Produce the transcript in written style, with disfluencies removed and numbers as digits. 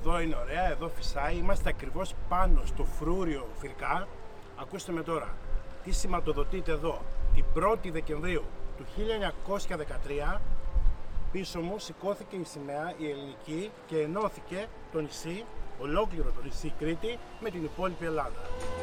εδώ είναι ωραία, εδώ φυσάει, είμαστε ακριβώς πάνω στο φρούριο Φυρκά. Ακούστε με τώρα, τι σηματοδοτείται εδώ. Την 1η Δεκεμβρίου του 1913 πίσω μου σηκώθηκε η σημαία, η ελληνική, και ενώθηκε το νησί, ολόκληρο το νησί Κρήτη, με την υπόλοιπη Ελλάδα.